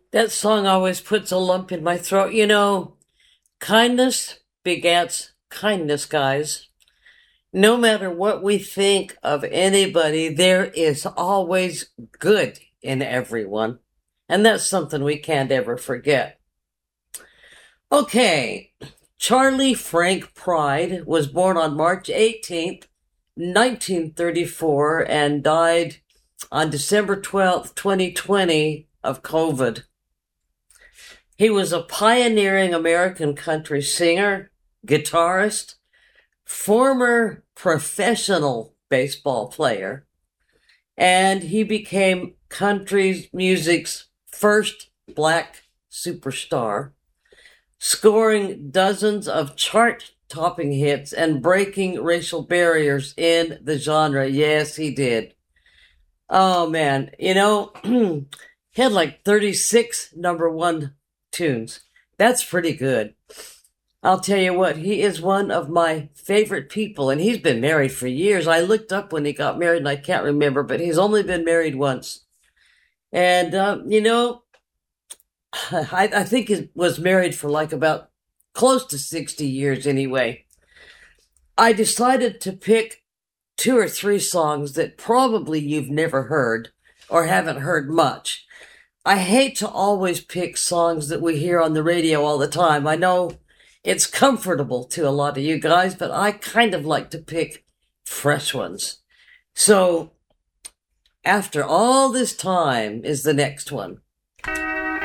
That song always puts a lump in my throat. Kindness begets kindness, guys. No matter what we think of anybody, there is always good in everyone. And that's something we can't ever forget. Okay, Charlie Frank Pride was born on March 18th, 1934, and died on December 12th, 2020, of COVID. He was a pioneering American country singer, guitarist, former professional baseball player, and he became country music's first black superstar, scoring dozens of chart-topping hits and breaking racial barriers in the genre. Yes, he did. Oh man, he had like 36 number one tunes. That's pretty good. I'll tell you what, he is one of my favorite people, and he's been married for years. I looked up when he got married, and I can't remember, but he's only been married once. And, I think he was married for like about close to 60 years anyway. I decided to pick two or three songs that probably you've never heard or haven't heard much. I hate to always pick songs that we hear on the radio all the time. I know it's comfortable to a lot of you guys, but I kind of like to pick fresh ones. So, After All This Time is the next one.